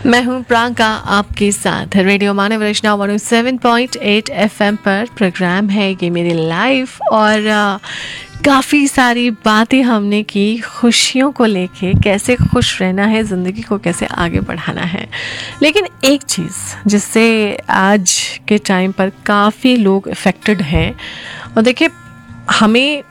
मैं हूं प्रियंका आपके साथ रेडियो मानव रचना 107.8 एफएम पर। प्रोग्राम है ये मेरी लाइफ और काफ़ी सारी बातें हमने की खुशियों को लेके, कैसे खुश रहना है, ज़िंदगी को कैसे आगे बढ़ाना है। लेकिन एक चीज़ जिससे आज के टाइम पर काफ़ी लोग इफ़ेक्टेड हैं, और देखिए हमें